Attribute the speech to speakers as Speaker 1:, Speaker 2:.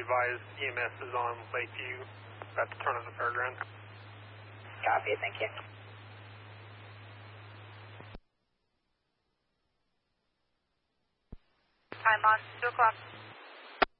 Speaker 1: advise EMS is on Lakeview at the turn of the fairground.
Speaker 2: Copy, thank you.
Speaker 3: I'm on 2 o'clock.